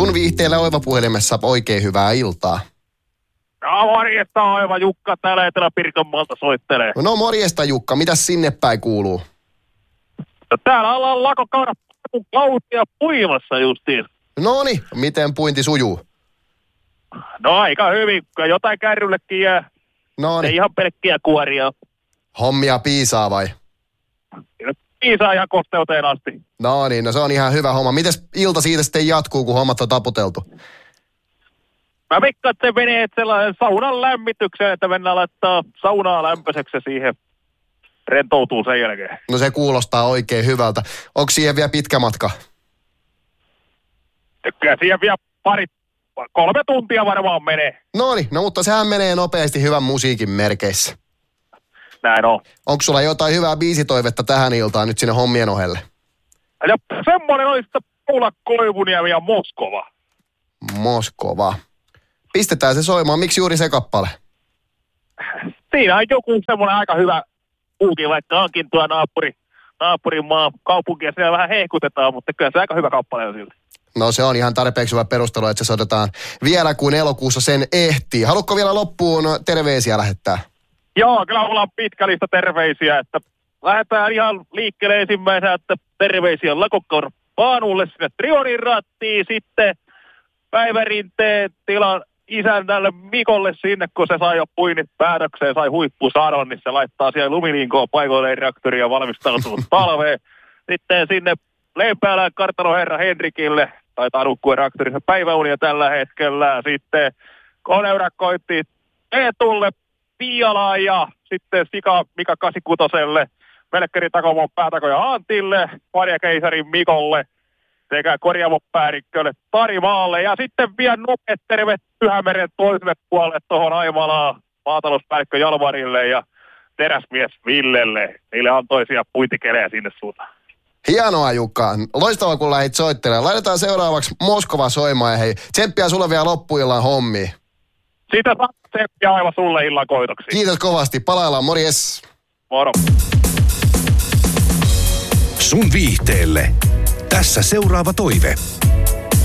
Sun viihteellä Oiva puhelimessa oikein hyvää iltaa. No morjesta Oiva, Jukka täällä Etelä-Pirkanmaalta soittelee. No morjesta Jukka, mitäs sinne päin kuuluu? No, täällä ollaan lakokaura kautia puimassa justiin. Noni, miten puinti sujuu? No aika hyvin, jotain kärryllekin jää. Noni. Ei ihan pelkkiä kuoria. Hommia piisaa vai? Piisaa ihan kosteuteen asti. No niin, no se on ihan hyvä homma. Mites ilta siitä sitten jatkuu, kun hommat on taputeltu? Mä veikkaan, että se menee sellainen saunan lämmitykseen, että mennään laittaa saunaa lämpöiseksi siihen rentoutuu sen jälkeen. No se kuulostaa oikein hyvältä. Onko siihen vielä pitkä matka? Kyllä siihen vielä 3 tuntia varmaan menee. Noniin, no mutta sehän menee nopeasti hyvän musiikin merkeissä. Näin on. Onko sulla jotain hyvää biisitoivetta tähän iltaan nyt sinne hommien ohelle? Ja semmoinen oli sitten Paula Koivuniemi ja Moskova. Moskova. Pistetään se soimaan. Miksi juuri se kappale? Siinä on joku semmoinen aika hyvä puukin, vaikka onkin tuo naapurimaa kaupunki ja siellä vähän hehkutetaan, mutta kyllä se aika hyvä kappale on silti. No se on ihan tarpeeksi hyvä perustelu, että se soitetaan vielä kuin elokuussa sen ehtii. Haluatko vielä loppuun terveisiä lähettää? Joo, kyllä ollaan pitkä lista terveisiä, että lähdetään ihan liikkeelle ensimmäisenä, että terveisiä Lakokaura Paanulle sinne Trionin rattiin, sitten Päivärinteen tilan isännälle Mikolle sinne, kun se sai jo puinit päätökseen, sai huippusadon, niin se laittaa siellä lumilinkoon paikoilleen reaktoria ja valmistautuu talveen. Sitten sinne Lempäälän kartanoherra Henrikille, taitaa nukkua reaktorissa päiväunia tällä hetkellä. Sitten koneurakoitti Eetulle, Pialaan ja sitten Sika Mika 86:lle, Melkkeri Takomon päätakoja Antille, Marja Keisarin Mikolle sekä korjaamopäällikkölle Tari Maalle. Ja sitten vielä nuket terve Pyhämeren toiselle puolelle tuohon Aimalaan maatalouspäällikkö Jalmarille ja teräsmies Villelle. Niille antoisia puintikelejä sinne suuntaan. Hienoa Jukka. Loistavaa kun lähdit soittelemaan. Laitetaan seuraavaksi Moskova soimaan ja hei, tsemppiä sulle vielä loppuillan hommiin. Siitä saa tsemppiä aivan sulle illan koitoksi. Kiitos kovasti. Palaillaan. Morjes. Moro. Sun viihteelle. Tässä seuraava toive.